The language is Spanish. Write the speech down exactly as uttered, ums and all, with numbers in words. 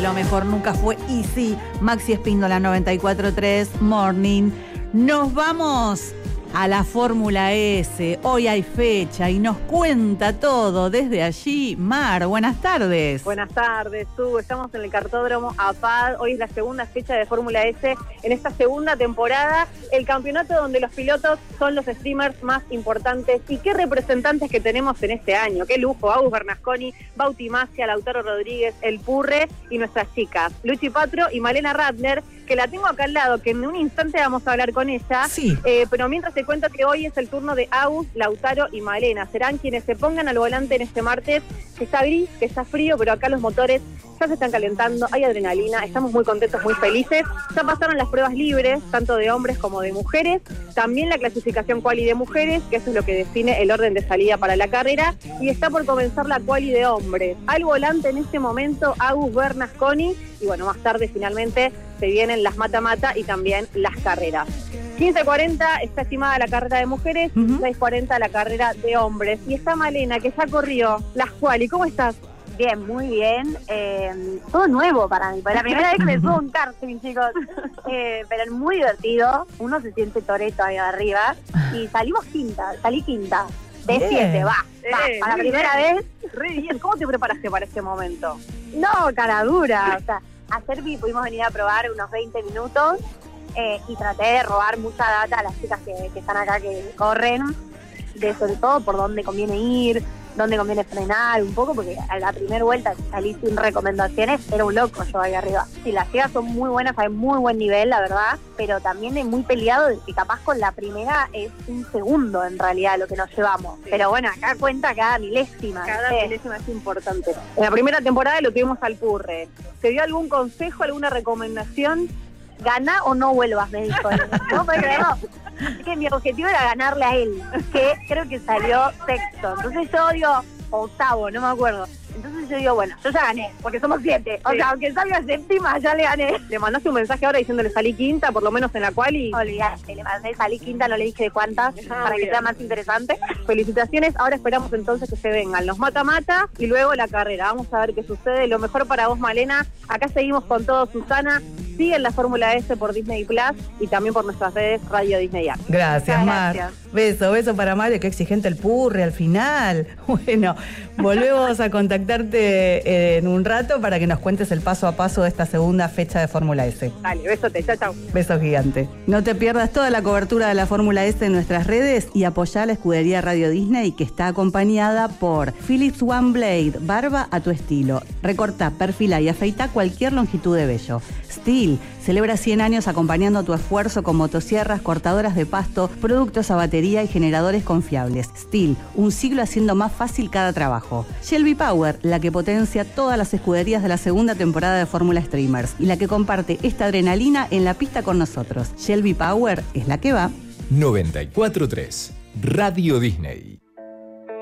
lo mejor nunca fue easy. Maxi Espíndola, noventa y cuatro tres, Morning. Nos vamos a la Fórmula S. Hoy hay fecha y nos cuenta todo desde allí. Mar, buenas tardes. Buenas tardes, Su. Estamos en el Kartódromo APAD. Hoy es la segunda fecha de Fórmula S en esta segunda temporada. El campeonato donde los pilotos son los streamers más importantes. Y qué representantes que tenemos en este año. Qué lujo. Agus Bernasconi, Bauti Macia, Lautaro Rodríguez, El Purre y nuestras chicas, Luchi Patro y Malena Ratner, que la tengo acá al lado, que en un instante vamos a hablar con ella. Sí. Eh, pero mientras te cuento que hoy es el turno de Agus, Lautaro y Malena. Serán quienes se pongan al volante en este martes, que está gris, que está frío, pero acá los motores ya se están calentando, hay adrenalina, estamos muy contentos, muy felices. Ya pasaron las pruebas libres, tanto de hombres como de mujeres. También la clasificación quali de mujeres, que eso es lo que define el orden de salida para la carrera. Y está por comenzar la quali de hombres. Al volante en este momento, Agus Bernasconi. Y bueno, más tarde finalmente se vienen las mata-mata y también las carreras. quince cuarenta está estimada la carrera de mujeres, uh-huh. dieciséis cuarenta la carrera de hombres. Y está Malena, que ya corrió las quali. ¿Cómo estás? Bien, muy bien. Eh, todo nuevo para mí. Para la primera vez que me subo un karting, chicos. Eh, pero muy divertido. Uno se siente Toretto ahí arriba. Y salimos quinta, salí quinta. De siete, va. va. Eh, para la primera bien. vez. Re bien. ¿Cómo te preparaste para este momento? No, cara dura. O sea, ayer pudimos venir a probar unos veinte minutos. Eh, y traté de robar mucha data a las chicas que, que están acá, que corren, de sobre todo por dónde conviene ir, dónde conviene frenar un poco, porque a la primera vuelta salí sin recomendaciones, era un loco yo ahí arriba. Sí, las chicas son muy buenas, hay muy buen nivel, la verdad, pero también es muy peleado de que capaz con la primera es un segundo en realidad lo que nos llevamos. Sí. Pero bueno, acá cuenta cada milésima. Cada ¿sí? milésima es importante. En la primera temporada lo tuvimos al Purre. ¿Te dio algún consejo, alguna recomendación? Gana o no vuelvas, me dijo él. No, pero no. Es que mi objetivo era ganarle a él, que creo que salió sexto. Entonces yo digo, octavo, no me acuerdo. Entonces yo digo, bueno, yo ya gané, porque somos siete. O sí. sea, aunque salga séptima, ya le gané. ¿Le mandaste un mensaje ahora diciéndole salí quinta, por lo menos en la quali? Olvidate, le mandé salí quinta, no le dije de cuántas, ah, para que sea más interesante. Felicitaciones, ahora esperamos entonces que se vengan los mata-mata y luego la carrera. Vamos a ver qué sucede. Lo mejor para vos, Malena. Acá seguimos con todo, Susana. Siguen la Fórmula S por Disney Plus y también por nuestras redes Radio Disney App. Gracias, Muchas Mar. Gracias. Beso, beso para Mario, qué exigente el Purre al final. Bueno, volvemos a contactarte en un rato para que nos cuentes el paso a paso de esta segunda fecha de Fórmula S. Dale, besote, chao, chao. Beso gigante. No te pierdas toda la cobertura de la Fórmula S en nuestras redes y apoyá a la escudería Radio Disney, que está acompañada por Philips One Blade, barba a tu estilo. Recorta, perfila y afeita cualquier longitud de vello. Stihl celebra cien años acompañando tu esfuerzo con motosierras, cortadoras de pasto, productos a batería y generadores confiables. Stihl, un siglo haciendo más fácil cada trabajo. Shelby Power, la que potencia todas las escuderías de la segunda temporada de Fórmula Streamers y la que comparte esta adrenalina en la pista con nosotros. Shelby Power es la que va. noventa y cuatro tres Radio Disney.